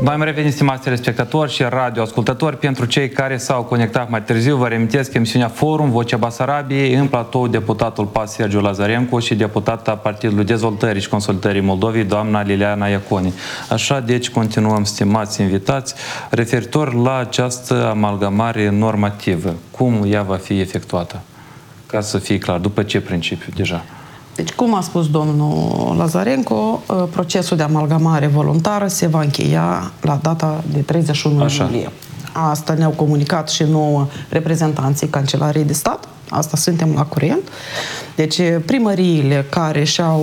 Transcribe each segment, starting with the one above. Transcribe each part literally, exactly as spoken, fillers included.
Noi am revenit, stimați telespectatori și radioascultători. Pentru cei care s-au conectat mai târziu, vă reamintesc emisiunea Forum, Vocea Basarabiei, în platou deputatul P A S Sergiu Lazarencu și deputata Partidului Dezvoltării și Consolidării Moldovei, doamna Liliana Iaconi. Așa, deci, continuăm, stimați invitați, referitor la această amalgamare normativă. Cum ea va fi efectuată? Ca să fie clar, după ce principiu deja? Deci, cum a spus domnul Lazarencu, procesul de amalgamare voluntară se va încheia la data de treizeci și unu iulie. Asta ne-au comunicat și nouă reprezentanții Cancelariei de Stat. Asta suntem la curent. Deci, primăriile care și-au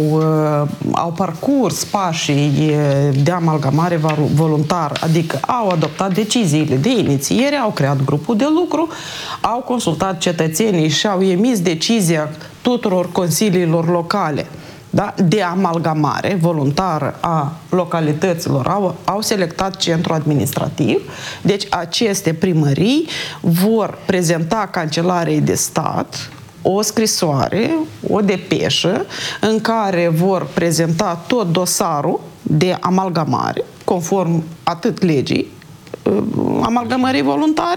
au parcurs pașii de amalgamare voluntară, adică au adoptat deciziile de inițiere, au creat grupul de lucru, au consultat cetățenii și au emis decizia tuturor consiliilor locale, da, de amalgamare voluntară a localităților, au, au selectat centru administrativ. Deci aceste primării vor prezenta Cancelariei de Stat o scrisoare, o depeșă, în care vor prezenta tot dosarul de amalgamare, conform atât legii amalgamării voluntare,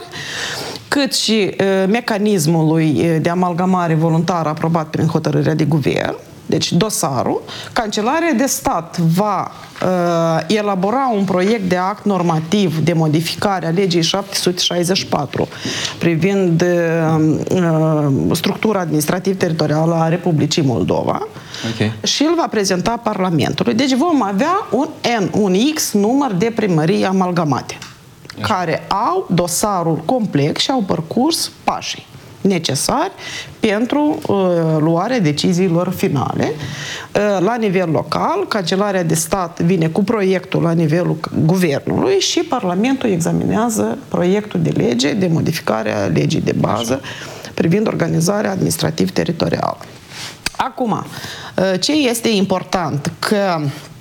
cât și uh, mecanismului de amalgamare voluntară aprobat prin hotărârea de guvern. Deci dosarul, Cancelarea de Stat va uh, elabora un proiect de act normativ de modificare a legii șapte sute șaizeci și patru privind uh, uh, structura administrativ-teritorială a Republicii Moldova, okay, și îl va prezenta Parlamentului. Deci vom avea un N, un X număr de primării amalgamate, care au dosarul complex și au parcurs pașii necesari pentru uh, luarea deciziilor finale. Uh, la nivel local, Cancelarea de Stat vine cu proiectul la nivelul guvernului și Parlamentul examinează proiectul de lege de modificare a legii de bază privind organizarea administrativ-teritorială. Acum, uh, ce este important? Că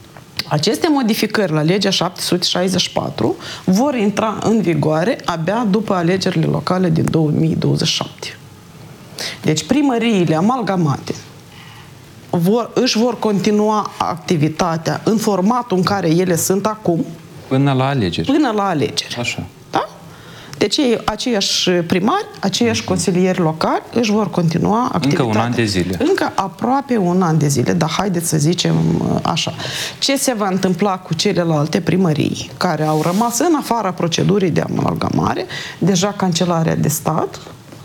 aceste modificări la legea șapte sute șaizeci și patru vor intra în vigoare abia după alegerile locale din două mii douăzeci și șapte. Deci primăriile amalgamate vor, își vor continua activitatea în formatul în care ele sunt acum. Până la alegeri. Până la alegeri. Așa. Da? Deci ei, aceiași primari, aceiași consilieri locali își vor continua activitatea. Încă un an de zile. Încă aproape un an de zile, dar haideți să zicem așa. Ce se va întâmpla cu celelalte primării care au rămas în afara procedurii de amalgamare? Deja Cancelarea de Stat,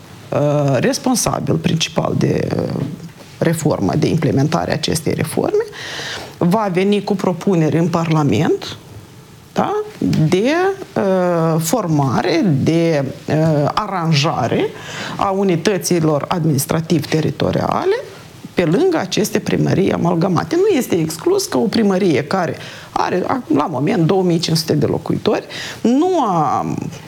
responsabil principal de reformă, de implementare a acestei reforme, va veni cu propuneri în Parlament, da, de uh, formare, de uh, aranjare a unităților administrativ-teritoriale pe lângă aceste primării amalgamate. Nu este exclus că o primărie care are la moment două mii cinci sute de locuitori nu a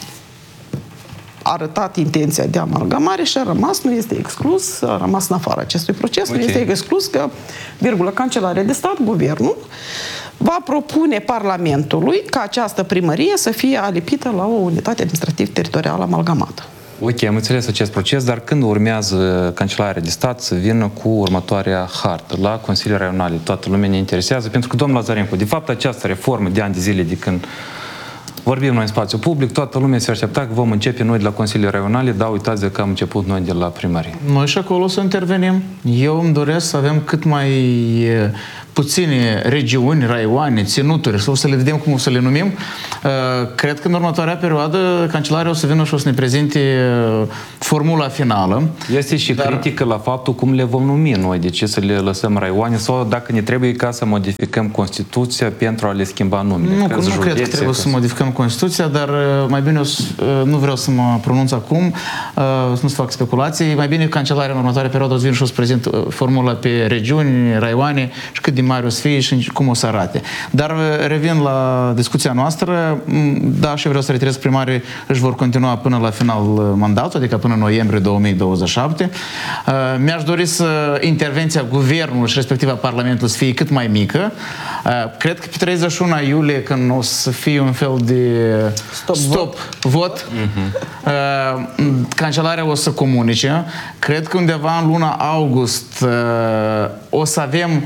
arătat intenția de amalgamare și a rămas, nu este exclus, a rămas în afara acestui proces, okay, nu este exclus că, virgulă, Cancelarea de Stat, guvernul, va propune Parlamentului ca această primărie să fie alipită la o unitate administrativ-teritorială amalgamată. Ok, am înțeles acest proces, dar când urmează Cancelarea de Stat să vină cu următoarea hartă la Consiliul Regional? Toată lumea ne interesează, pentru că, domnul Lazarencu, de fapt, această reformă de ani de zile de când vorbim noi în spațiu public, toată lumea se aștepta că vom începe noi de la Consiliul Regional, dar uitați de că am început noi de la primărie. Noi și acolo să intervenim. Eu îmi doresc să avem cât mai puține regiuni, raioane, ținuturi, sau să le vedem cum o să le numim. Cred că în următoarea perioadă Cancelarea o să vină și o să ne prezinte formula finală. Este și dar... critică la faptul cum le vom numi noi, de ce să le lăsăm raioane sau dacă ne trebuie ca să modificăm Constituția pentru a le schimba numele. Nu, nu cred că trebuie să modificăm Constituția, dar mai bine o să, nu vreau să mă pronunț acum, să nu fac speculații. Mai bine Cancelarea în următoarea perioadă o să vină și o să prezint formula pe regiuni, raioane și cât de mari o să fie și cum o să arate. Dar revin la discuția noastră. Da, și vreau să reiterez, primarii își vor continua până la final mandatul, adică până în noiembrie două mii douăzeci și șapte. Mi-aș dori să intervenția guvernului și respectiv a Parlamentului să fie cât mai mică. Cred că pe treizeci și unu iulie, când o să fie un fel de stop, stop vot, vot uh-huh, Cancelarea o să comunice. Cred că undeva în luna august uh, o să avem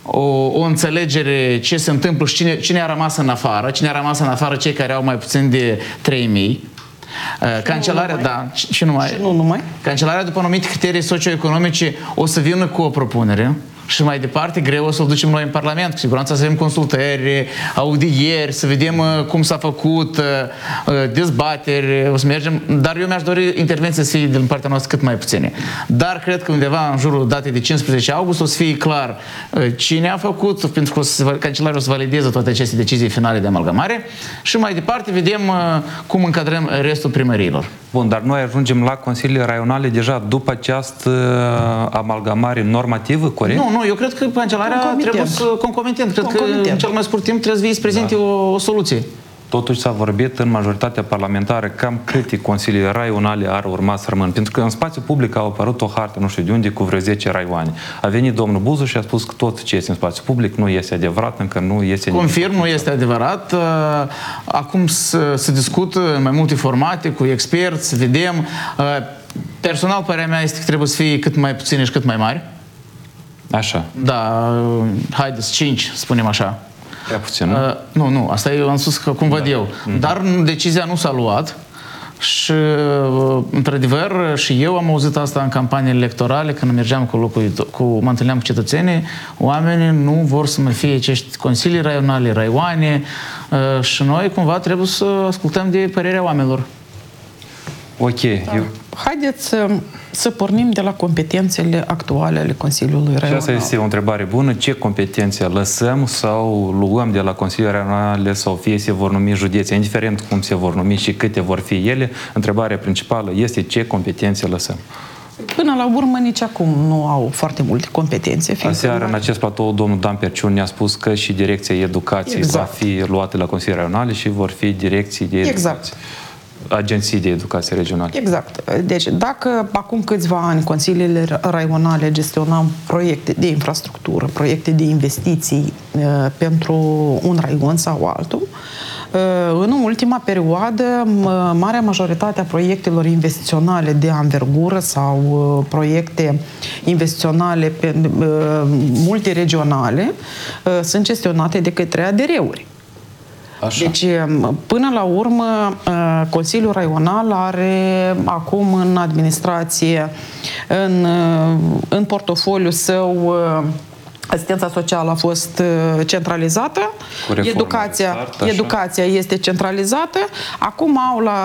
o, o înțelegere ce se întâmplă și cine, cine a rămas în afară, cine a rămas în afară, cei care au mai puțin de trei mii. Cancelarea, da, și numai. Și nu numai. Cancelarea, după anumite criterii socioeconomice, o să vină cu o propunere. Și mai departe, greu o să-l ducem noi în Parlament. Cu siguranță să avem consultări, audieri, să vedem uh, cum s-a făcut, uh, dezbateri, o să mergem. Dar eu mi-aș dori intervenții să fie din partea noastră cât mai puține. Dar cred că undeva în jurul datei de cincisprezece august o să fie clar uh, cine a făcut, pentru că o să, cancelarul o să valideze toate aceste decizii finale de amalgamare. Și mai departe vedem uh, cum încadrăm restul primăriilor. Bun, dar noi ajungem la consiliile raionale deja după această amalgamare normativă, corect? Nu, nu, eu cred că cancelarea trebuie să concomitent. Cred Concomitent. că în cel mai scurt timp trebuie să vii prezinte da. o, o soluție. Totuși s-a vorbit în majoritatea parlamentară cam câte consilii raionale ar urma să rămână. Pentru că în spațiu public a apărut o hartă, nu știu de unde, cu vreo zece raioane. A venit domnul Buzu și a spus că tot ce este în spațiu public nu este adevărat, încă nu este... Confirm, nu este adevărat. Acum se discută în mai multe formate, cu experți, vedem. Personal, părerea mea este că trebuie să fie cât mai puține și cât mai mari. Așa. Da, haideți, cinci, spunem așa. Prea puțin, nu? Uh, nu, nu, asta eu am spus că cum văd da. eu. Mm-hmm. Dar decizia nu s-a luat și, într-adevăr, și eu am auzit asta în campaniile electorale, când mergeam cu locuitori, cu, mă întâlneam cu cetățenii, oamenii nu vor să mai fie acești consilii raionale, raioane uh, și noi, cumva, trebuie să ascultăm de părerea oamenilor. Ok. Da. Eu... Haideți să, să pornim de la competențele actuale ale Consiliului Raional. Și asta este o întrebare bună. Ce competențe lăsăm sau luăm de la Consiliul Raionale sau fie se vor numi județe, indiferent cum se vor numi și câte vor fi ele, întrebarea principală este ce competențe lăsăm. Până la urmă, nici acum nu au foarte multe competențe. Aseară, în acest platou, domnul Dan Perciun ne-a spus că și Direcția Educației exact. va fi luată la Consiliul Raionale și vor fi direcții de educație. Exact. Agenții de educație regională. Exact. Deci, dacă acum câțiva ani consiliile raionale gestionau proiecte de infrastructură, proiecte de investiții uh, pentru un raion sau altul, uh, în ultima perioadă, marea majoritate a proiectelor investiționale de anvergură sau uh, proiecte investiționale pe, uh, multiregionale uh, sunt gestionate de către A D R-uri. Așa. Deci, până la urmă, Consiliul Raional are acum în administrație, în, în portofoliul său, asistența socială a fost centralizată, educația, start, educația este centralizată, acum au la,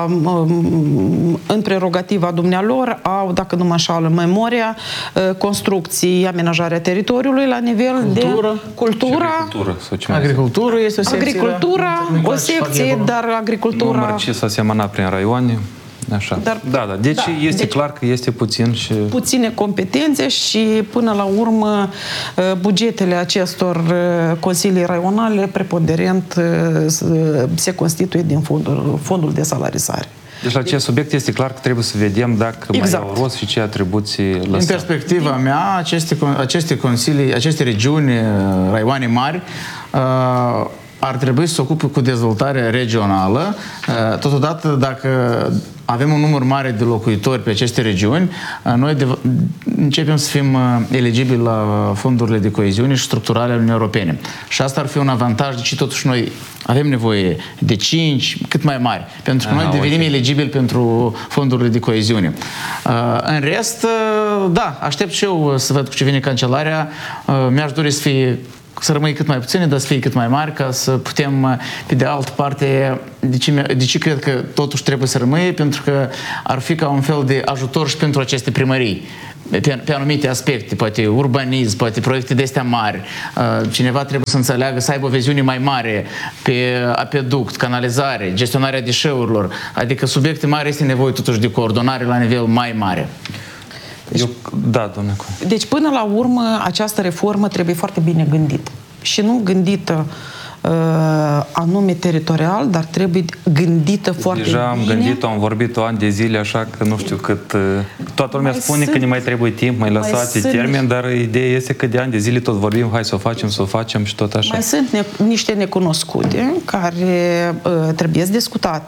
în prerogativa dumnealor, au, dacă nu mă înșală memoria, construcții, amenajarea teritoriului la nivel cultură, de cultura, agricultură. Agricultură este o secție. Agricultura, o secție, dar agricultura... Număr ce s-a semănat prin raioane. Așa. Dar, da, da. Deci da, este deci, clar că este puțin și... Puține competențe și până la urmă bugetele acestor consilii raionale preponderent se constituie din fondul, fondul de salarizare. Deci la acest subiect este clar că trebuie să vedem dacă exact. mai au rost și ce atribuții lăsăm. În perspectiva mea, aceste, aceste consilii, aceste regiuni, raioane mari, uh, ar trebui să se ocupe cu dezvoltarea regională. Totodată, dacă avem un număr mare de locuitori pe aceste regiuni, noi de, începem să fim eligibili la fondurile de coeziune și structurale ale Uniunii Europene. Și asta ar fi un avantaj, deci totuși noi avem nevoie de cinci, cât mai mari, pentru că Aha, noi devenim okay. eligibili pentru fondurile de coeziune. În rest, da, aștept și eu să văd cu ce vine cancelarea. Mi-aș dori să fie să rămâi cât mai puține, dar să fie cât mai mari, ca să putem, pe de altă parte, de ce, de ce cred că totuși trebuie să rămâie? Pentru că ar fi ca un fel de ajutor și pentru aceste primării, pe, pe anumite aspecte, poate urbanism, poate proiecte de astea mari. Cineva trebuie să înțeleagă, să aibă o viziune mai mare pe apeduct, canalizare, gestionarea deșeurilor, adică subiecte mari este nevoie totuși de coordonare la nivel mai mare. Deci, Eu, da, domnule. Deci, până la urmă, această reformă trebuie foarte bine gândită. Și nu gândită uh, anume teritorial, dar trebuie gândită foarte Deja bine. Deja am gândit-o, am vorbit-o ani de zile, așa că nu știu cât... Uh, toată lumea mai spune sunt, că ne mai trebuie timp, mai lăsați mai termen, sunt, dar ideea este că de ani de zile tot vorbim, hai să o facem, să o facem și tot așa. Mai sunt ne niște necunoscute care uh, trebuie discutate.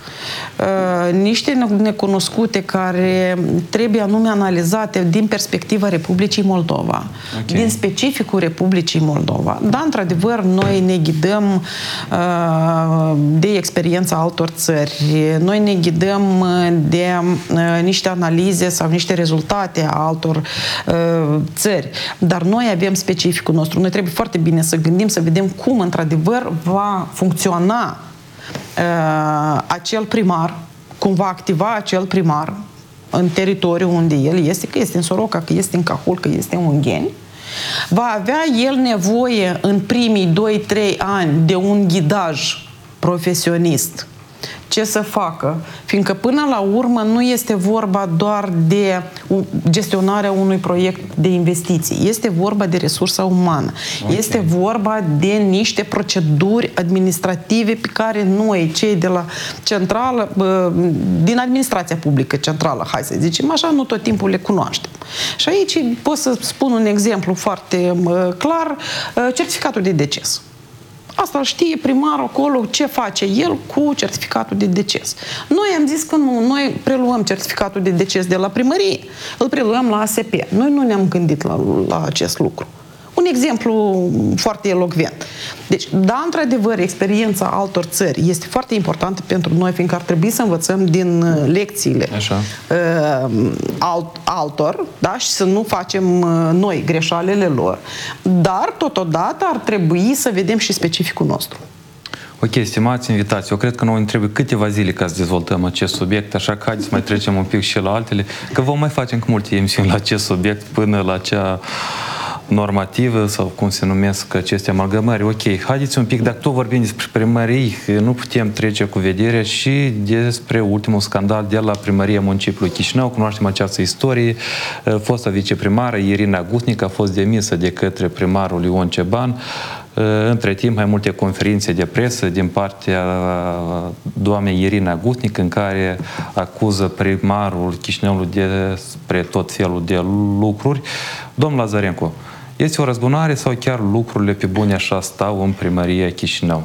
niște necunoscute care trebuie anume analizate din perspectiva Republicii Moldova, okay. din specificul Republicii Moldova. Da, într-adevăr, noi ne ghidăm de experiența altor țări, noi ne ghidăm de niște analize sau niște rezultate a altor țări, dar noi avem specificul nostru. Noi trebuie foarte bine să gândim, să vedem cum, într-adevăr, va funcționa uh, acel primar, cum va activa acel primar în teritoriul unde el este, că este în Soroca, că este în Cahul, că este în Ungheni. Va avea el nevoie în primii doi trei ani de un ghidaj profesionist. Ce să facă? Fiindcă până la urmă nu este vorba doar de gestionarea unui proiect de investiții. Este vorba de resursa umană. Okay. Este vorba de niște proceduri administrative pe care noi, cei de la centrală, din administrația publică centrală, hai să zicem așa, nu tot timpul le cunoaștem. Și aici pot să spun un exemplu foarte clar, certificatul de deces. Asta știe primarul acolo ce face el cu certificatul de deces. Noi am zis că nu, noi preluăm certificatul de deces de la primărie, îl preluăm la A S P. Noi nu ne-am gândit la, la acest lucru. Un exemplu foarte elocvent. Deci, da, într-adevăr, experiența altor țări este foarte importantă pentru noi, fiindcă ar trebui să învățăm din lecțiile uh, alt, altor, da, și să nu facem uh, noi greșalele lor, dar, totodată, ar trebui să vedem și specificul nostru. Ok, stimați invitați, eu cred că noi ne trebuie câteva zile ca să dezvoltăm acest subiect, așa că haideți să mai trecem un pic și la altele, că vom mai face încă multe emisiuni la acest subiect până la cea normativă sau cum se numesc aceste amalgamări. Ok, haideți un pic, dacă tot vorbim despre primării, nu putem trece cu vederea și despre ultimul scandal de la primăria municipiului Chișinău. Cunoaștem această istorie. Fosta viceprimară Irina Gutnic a fost demisă de către primarul Ion Ceban. Între timp, mai multe conferințe de presă din partea doamnei Irina Gutnic, în care acuză primarul Chișinăului despre tot felul de lucruri. Domnul Lazarencu, este o răzbunare sau chiar lucrurile pe bune așa stau în primăria Chișinău?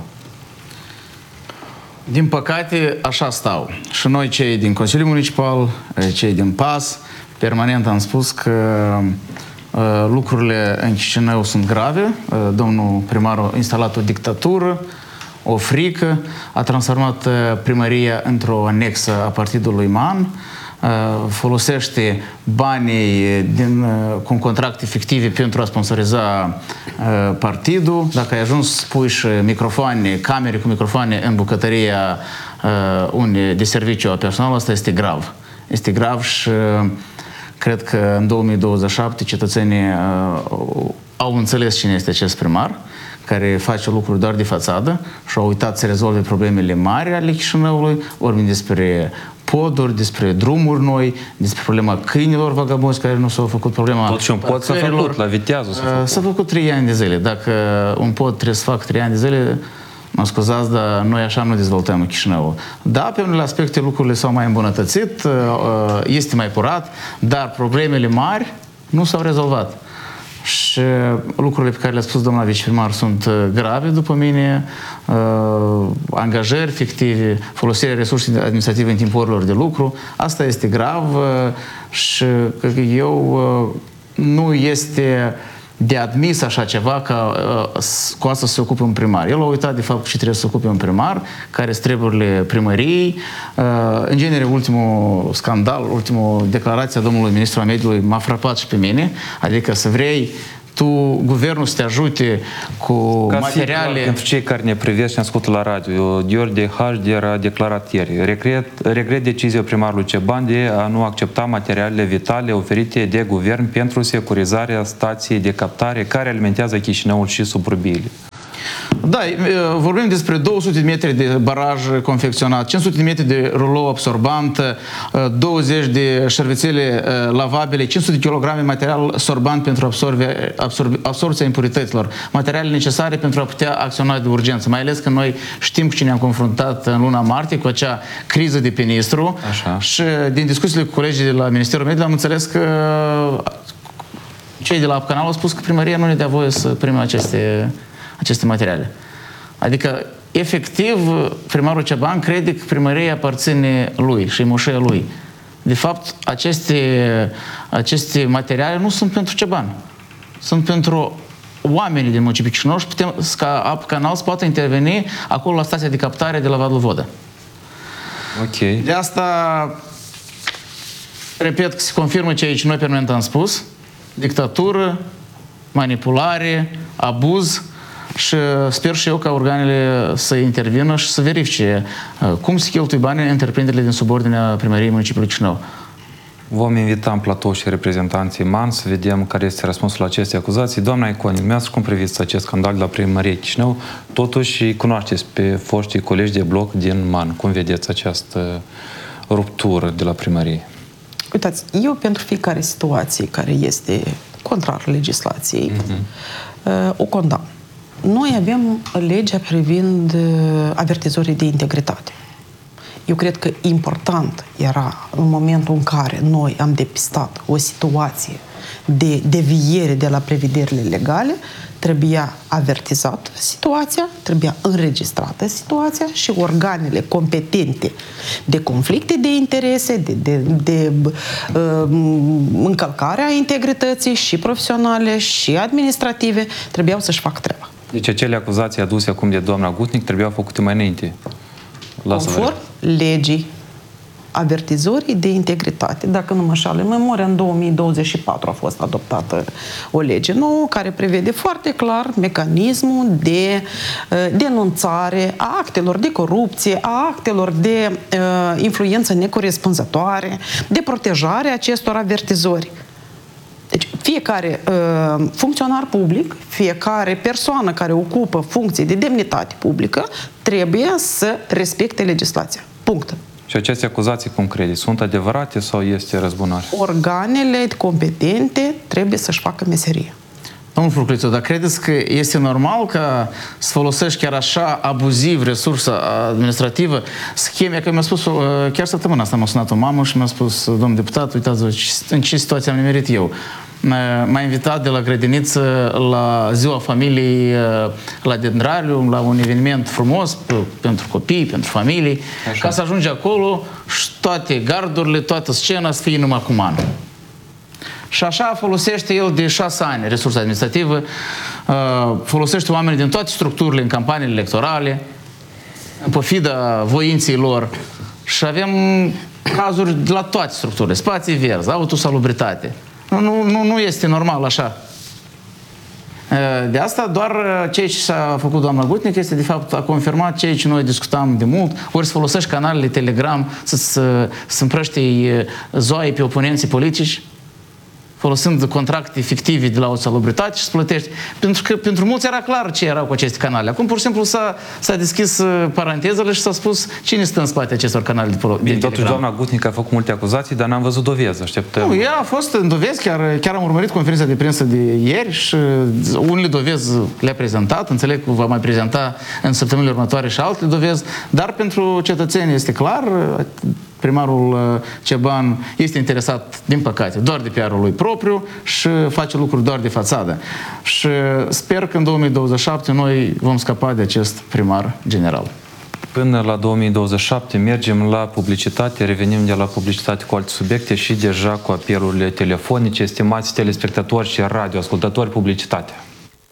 Din păcate, așa stau. Și noi, cei din Consiliul Municipal, cei din P A S, permanent am spus că lucrurile în Chișinău sunt grave. Domnul primar a instalat o dictatură, o frică, a transformat primăria într-o anexă a partidului M A N, folosește banii din, cu contracte fictive pentru a sponsoriza partidul. Dacă ai ajuns să pui și microfoane, camere cu microfoane în bucătăria unde de serviciu a personalului, asta este grav. Este grav și cred că în două mii douăzeci și șapte cetățenii uh, au înțeles cine este acest primar, care face lucruri doar de fațadă și au uitat să rezolve problemele mari ale Chișinăului, vorbim despre poduri, despre drumuri noi, despre problema câinilor vagabonzi care nu s-au făcut, problema tot și un pod s-a făcut, la Viteazul s-a făcut. S-a făcut trei ani de zile. Dacă un pod trebuie să fac trei ani de zile, mă scuzați, dar noi așa nu dezvoltăm în Chișinău. Da, pe unele aspecte lucrurile s-au mai îmbunătățit, este mai curat, dar problemele mari nu s-au rezolvat. Și lucrurile pe care le-a spus doamna viceprimar sunt grave, după mine, angajări fictive, folosirea resurselor administrative în timpul orelor de lucru, asta este grav și eu nu este de admis așa ceva ca uh, cu asta să se ocupe un primar. El a uitat de fapt și trebuie să se ocupe un primar, care sunt treburile primăriei. Uh, în genere, ultimul scandal, ultimul declarație a domnului ministru al mediului m-a frapat și pe mine, adică să vrei tu, guvernul, să te ajute cu ca materiale... Pentru cei care ne privesc și ne ascultă la radio, Gheorghe Hajdi a declarat ieri: regret, regret decizia primarului Ceban de a nu accepta materialele vitale oferite de guvern pentru securizarea stației de captare care alimentează Chișinăul și suburbiile. Da, vorbim despre două sute de metri de baraj confecționat, cinci sute de metri de rulou absorbant, douăzeci de șervețele lavabile, cinci sute de kilograme material sorbant pentru absorbe, absorbe, absorbția impurităților, materiale necesare pentru a putea acționa de urgență, mai ales că noi știm cu cine am confruntat în luna martie cu acea criză de penistru. Așa. Și din discuțiile cu colegii de la Ministerul Mediului am înțeles că cei de la Apcanal au spus că primăria nu ne dea voie să primim aceste aceste materiale. Adică, efectiv, primarul Ceban crede că primăria aparține lui și moșia lui. De fapt, aceste, aceste materiale nu sunt pentru Ceban. Sunt pentru oamenii din municipiul Chișinău și putem ca Apă Canal să poată interveni acolo la stația de captare de la Vadul Vodă. Ok. De asta, repet că se confirmă ceea ce noi permanent am spus: dictatură, manipulare, abuz, și sper și eu ca organele să intervină și să verifice cum se cheltuie banii întreprinderile din subordinea primăriei municipiului Chișinău. Vom invita în platou și reprezentanții M A N să vedem care este răspunsul la aceste acuzații. Doamna Iconi, dumneavoastră cum priviți acest scandal de la primărie Chișinău? Totuși cunoașteți pe foștii colegi de bloc din M A N. Cum vedeți această ruptură de la primărie? Uitați, eu pentru fiecare situație care este contrar legislației, uh-huh. o condamn. Noi avem legea privind avertizorii de integritate. Eu cred că important era în momentul în care noi am depistat o situație de deviere de la prevederile legale, trebuia avertizată situația, trebuia înregistrată situația și organele competente de conflicte de interese, de, de, de uh, încălcarea integrității și profesionale și administrative, trebuiau să-și facă treaba. Deci acele acuzații aduse acum de doamna Gutnic trebuiau făcute mai înainte. Conform legii, avertizorii de integritate. Dacă nu mă înșală în memoria, în două mii douăzeci și patru a fost adoptată o lege nouă care prevede foarte clar mecanismul de uh, denunțare a actelor de corupție, a actelor de uh, influență necorespunzătoare, de protejare a acestor avertizori. Deci fiecare uh, funcționar public, fiecare persoană care ocupă funcții de demnitate publică trebuie să respecte legislația. Punct. Și aceste acuzații, cum credeți, sunt adevărate sau este răzbunare? Organele competente trebuie să-și facă meserie. Domnul Furculițu, dar credeți că este normal ca să folosești chiar așa abuziv resursa administrativă, scheme, că mi-a spus, chiar săptămâna asta m-a sunat o mamă și mi-a spus: domnul deputat, uitați-vă în ce situație am nimerit eu. M-a invitat de la grădiniță la ziua familiei la Dendraliu, la un eveniment frumos pentru copii, pentru familii, așa, ca să ajungi acolo și toate gardurile, toată scena să fie numai cu mană. Și așa folosește el de șase ani resursa administrativă, folosește oameni din toate structurile în campaniile electorale, în pofida voinței lor. Și avem cazuri de la toate structurile, spații verzi, autosalubritate. Nu, nu, nu, nu este normal așa. De asta doar ceea ce s-a făcut doamna Gutnic este de fapt a confirmat ceea ce noi discutam de mult, ori să folosești canalele Telegram să, să, să împrăști zoaie pe oponenții politici, folosind contracte fictive de la o salubritate și să plătești. Pentru că pentru mulți era clar ce erau cu aceste canale. Acum pur și simplu s-a, s-a deschis parantezele și s-a spus cine stă în spate acestor canale de, de Bine, totuși doamna Gutnic a făcut multe acuzații, dar n-am văzut dovezi. Așteptăm. Nu, ea a fost în dovezi, chiar, chiar am urmărit conferința de presă de ieri și unele dovezi le-a prezentat, înțeleg că va mai prezenta în săptămânile următoare și alte dovezi, dar pentru cetățeni este clar, primarul Ceban este interesat, din păcate, doar de P R-ul lui propriu și face lucruri doar de fațadă. Și sper că în două mii douăzeci și șapte noi vom scăpa de acest primar general. Până la două mii douăzeci și șapte mergem la publicitate, revenim de la publicitate cu alte subiecte și deja cu apelurile telefonice. Stimați telespectatori și radioascultători, publicitate.